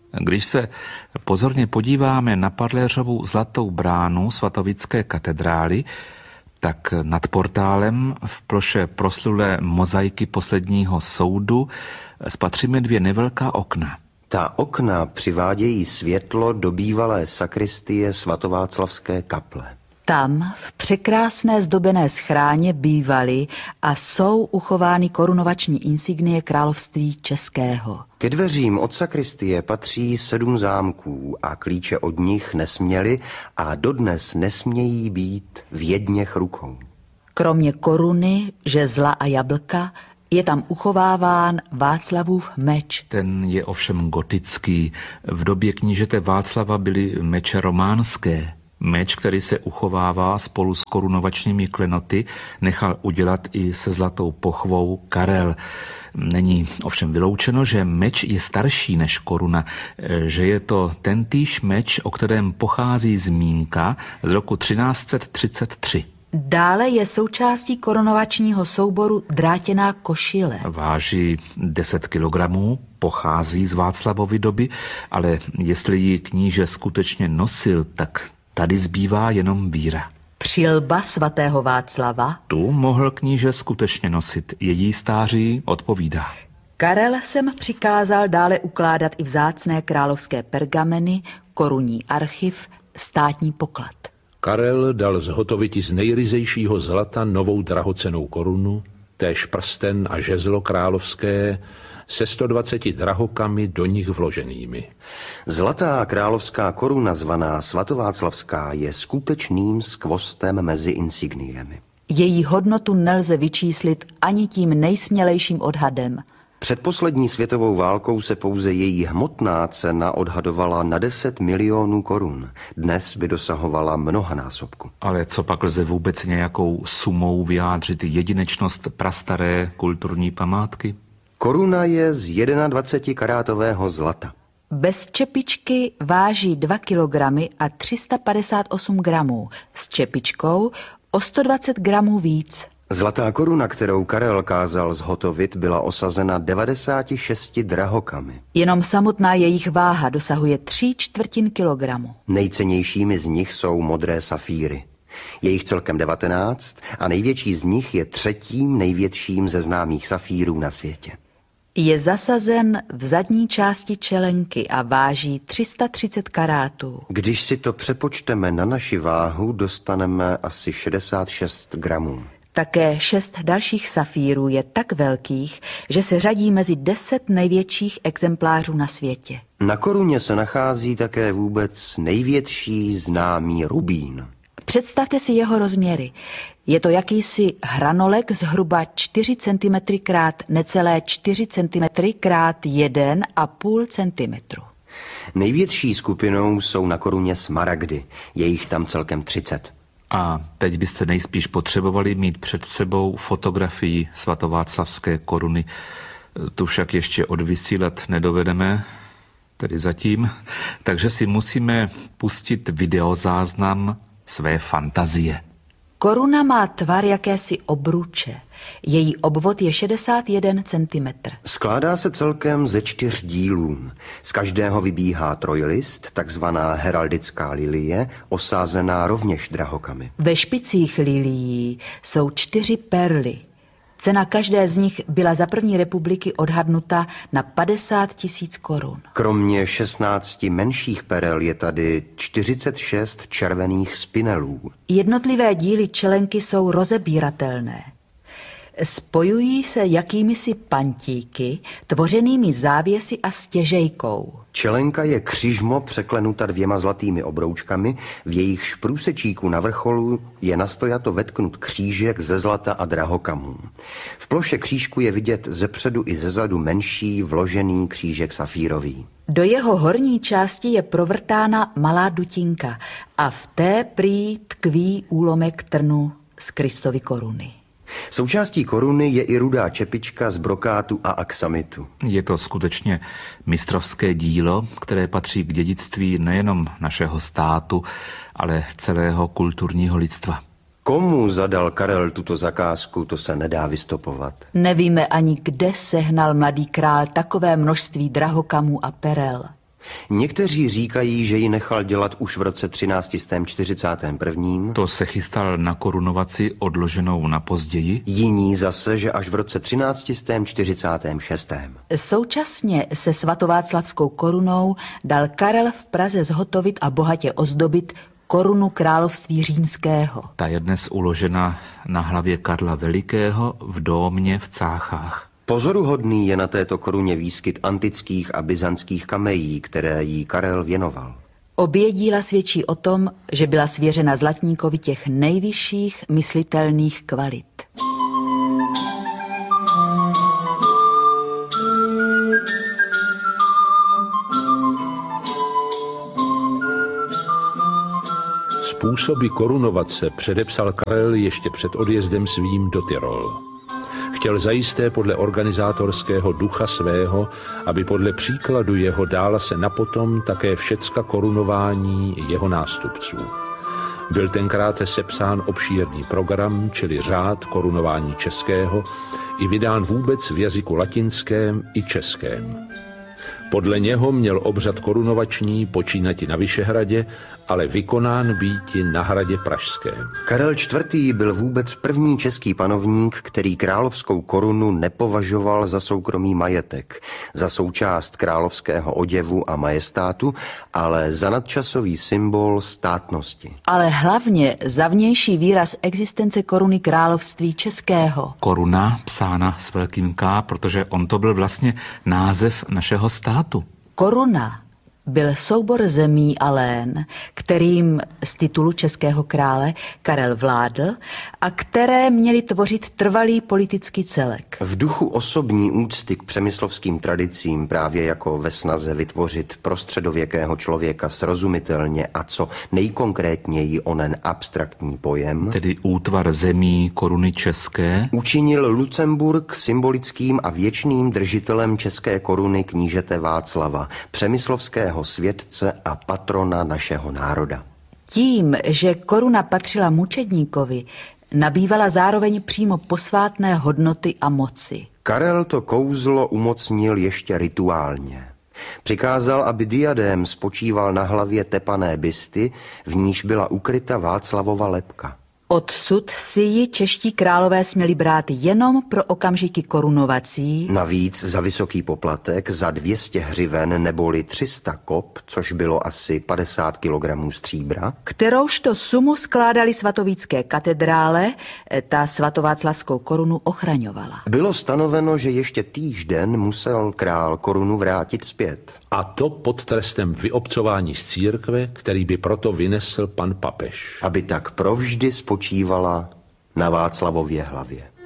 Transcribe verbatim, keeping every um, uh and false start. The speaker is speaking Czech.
Když se pozorně podíváme na Padléřovu zlatou bránu svatovické katedrály, tak nad portálem v ploše proslulé mozaiky posledního soudu spatříme dvě nevelká okna. Ta okna přivádějí světlo do bývalé sakristie svatováclavské kaple. Tam v překrásné zdobené schráně bývaly a jsou uchovány korunovační insignie království českého. Ke dveřím od sakristie patří sedm zámků a klíče od nich nesměly a dodnes nesmějí být v jedněch rukou. Kromě koruny, žezla a jablka je tam uchováván Václavův meč. Ten je ovšem gotický. V době knížete Václava byly meče románské. Meč, který se uchovává spolu s korunovačními klenoty, nechal udělat i se zlatou pochvou Karel. Není ovšem vyloučeno, že meč je starší než koruna, že je to tentýž meč, o kterém pochází zmínka z roku třináct set třicet tři. Dále je součástí korunovačního souboru drátěná košile. Váží deset kilogramů, pochází z Václavovy doby, ale jestli ji kníže skutečně nosil, tak tady zbývá jenom víra. Přilba svatého Václava? Tu mohl kníže skutečně nosit. Její stáří odpovídá. Karel sem přikázal dále ukládat i vzácné královské pergameny, korunní archiv, státní poklad. Karel dal zhotoviti z nejryzejšího zlata novou drahocennou korunu, též prsten a žezlo královské se sto dvaceti drahokami do nich vloženými. Zlatá královská koruna zvaná svatováclavská je skutečným skvostem mezi insigniemi. Její hodnotu nelze vyčíslit ani tím nejsmělejším odhadem. Před poslední světovou válkou se pouze její hmotná cena odhadovala na deset milionů korun. Dnes by dosahovala mnohanásobku. Ale co pak lze vůbec nějakou sumou vyjádřit jedinečnost prastaré kulturní památky? Koruna je z dvacetikarátového zlata. Bez čepičky váží dva kilogramy a tři sta padesát osm gramů. S čepičkou o sto dvacet gramů víc. Zlatá koruna, kterou Karel kázal zhotovit, byla osazena devadesáti šesti drahokami. Jenom samotná jejich váha dosahuje tří čtvrtin kilogramu. Nejcennějšími z nich jsou modré safíry. Je jich celkem devatenáct a největší z nich je třetím největším ze známých safírů na světě. Je zasazen v zadní části čelenky a váží tři sta třicet karátů. Když si to přepočteme na naši váhu, dostaneme asi šedesát šest gramů. Také šest dalších safírů je tak velkých, že se řadí mezi deset největších exemplářů na světě. Na koruně se nachází také vůbec největší známý rubín. Představte si jeho rozměry. Je to jakýsi hranolek zhruba čtyři centimetry krát necelé čtyři centimetry krát jeden a půl centimetru. Největší skupinou jsou na koruně smaragdy. Je jich tam celkem třicet. A teď byste nejspíš potřebovali mít před sebou fotografii svatováclavské koruny. Tu však ještě odvysílat nedovedeme, tedy zatím, takže si musíme pustit videozáznam své fantazie. Koruna má tvar jakési obruče. Její obvod je šedesát jeden centimetrů. Skládá se celkem ze čtyř dílů. Z každého vybíhá trojlist, takzvaná heraldická lilie, osázená rovněž drahokami. Ve špicích lilií jsou čtyři perly. Cena každé z nich byla za první republiky odhadnuta na padesát tisíc korun. Kromě šestnácti menších perel je tady čtyřicet šest červených spinelů. Jednotlivé díly čelenky jsou rozebíratelné. Spojují se jakýmisi pantíky, tvořenými závěsy a stěžejkou. Čelenka je křižmo překlenuta dvěma zlatými obroučkami, v jejichž průsečíku na vrcholu je nastojato vetknut křížek ze zlata a drahokamů. V ploše křížku je vidět zepředu i zezadu menší vložený křížek safírový. Do jeho horní části je provrtána malá dutinka a v té prý tkví úlomek trnu z Kristovy koruny. Součástí koruny je i rudá čepička z brokátu a aksamitu. Je to skutečně mistrovské dílo, které patří k dědictví nejenom našeho státu, ale celého kulturního lidstva. Komu zadal Karel tuto zakázku, to se nedá vystopovat. Nevíme ani, kde sehnal mladý král takové množství drahokamů a perel. Někteří říkají, že ji nechal dělat už v roce třináct set čtyřicet jedna. To se chystal na korunovaci odloženou na později. Jiní zase, že až v roce třináct set čtyřicet šest. Současně se svatováclavskou korunou dal Karel v Praze zhotovit a bohatě ozdobit korunu království římského. Ta je dnes uložena na hlavě Karla Velikého v domě v Cáchách. Pozoruhodný je na této koruně výskyt antických a byzantských kamejí, které jí Karel věnoval. Obě díla svědčí o tom, že byla svěřena zlatníkovi těch nejvyšších myslitelných kvalit. Způsoby korunovace předepsal Karel ještě před odjezdem svým do Tyrol. Chtěl zajisté podle organizátorského ducha svého, aby podle příkladu jeho dála se napotom také všecka korunování jeho nástupců. Byl tenkrát sepsán obšírný program, čili řád korunování českého, i vydán vůbec v jazyku latinském i českém. Podle něho měl obřad korunovační počínati na Vyšehradě, ale vykonán býti na hradě pražském. Karel čtvrtý. byl vůbec první český panovník, který královskou korunu nepovažoval za soukromý majetek, za součást královského oděvu a majestátu, ale za nadčasový symbol státnosti. Ale hlavně za vnější výraz existence koruny království českého. Koruna psána s velkým K, protože on to byl vlastně název našeho státu. Koruna byl soubor zemí a lén, kterým z titulu českého krále Karel vládl a které měly tvořit trvalý politický celek. V duchu osobní úcty k přemyslovským tradicím, právě jako ve snaze vytvořit pro středověkého člověka srozumitelně a co nejkonkrétněji onen abstraktní pojem, tedy útvar zemí koruny české, učinil Lucemburk symbolickým a věčným držitelem české koruny knížete Václava, přemyslovského světce a patrona našeho národa. Tím, že koruna patřila mučedníkovi, nabývala zároveň přímo posvátné hodnoty a moci. Karel to kouzlo umocnil ještě rituálně. Přikázal, aby diadém spočíval na hlavě tepané bysty, v níž byla ukryta Václavova lebka. Odsud si ji čeští králové směli brát jenom pro okamžiky korunovací. Navíc za vysoký poplatek, za dvě stě hřiven neboli tři sta kop, což bylo asi padesát kilogramů stříbra, Kteroužto sumu skládali svatovícké katedrále, ta svatováclavskou korunu ochraňovala. bylo stanoveno, že ještě týžden musel král korunu vrátit zpět. A to pod trestem vyobcování z církve, který by proto vynesl pan papež. Aby tak provždy spočívala na Václavově hlavě.